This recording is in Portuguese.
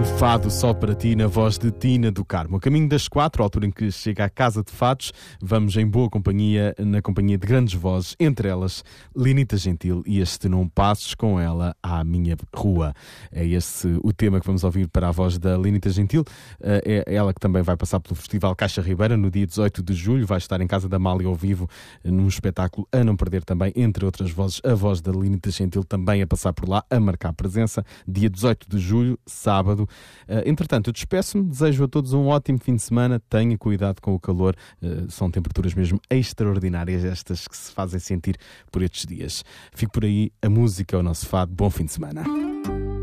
Fado só para ti, na voz de Tina do Carmo. A caminho das 4, a altura em que chega à Casa de Fados, vamos em boa companhia, na companhia de grandes vozes, entre elas Linita Gentil e este Não Passes com ela à minha rua. É esse o tema que vamos ouvir para a voz da Linita Gentil. É ela que também vai passar pelo Festival Caixa Ribeira no dia 18 de julho, vai estar em Casa da Amália ao vivo, num espetáculo a não perder também, entre outras vozes, a voz da Linita Gentil também a passar por lá, a marcar presença, dia 18 de julho, sábado. Entretanto, eu despeço-me, desejo a todos um ótimo fim de semana, tenha cuidado com o calor, são temperaturas mesmo extraordinárias estas que se fazem sentir por estes dias. Fico por aí, a música é o nosso fado, bom fim de semana.